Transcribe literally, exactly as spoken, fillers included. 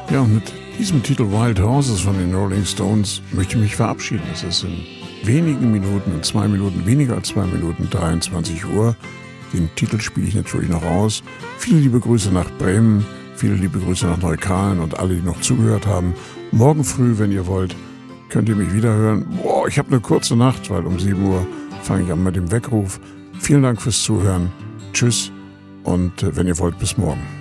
Ja, und mit diesem Titel Wild Horses von den Rolling Stones möchte ich mich verabschieden. Es ist in wenigen Minuten, in zwei Minuten, weniger als zwei Minuten, dreiundzwanzig Uhr. Den Titel spiele ich natürlich noch aus. Viele liebe Grüße nach Bremen, viele liebe Grüße nach Neukölln und alle, die noch zugehört haben. Morgen früh, wenn ihr wollt, könnt ihr mich wieder hören. Boah, ich habe eine kurze Nacht, weil um sieben Uhr fange ich an mit dem Weckruf. Vielen Dank fürs Zuhören. Tschüss und wenn ihr wollt, bis morgen.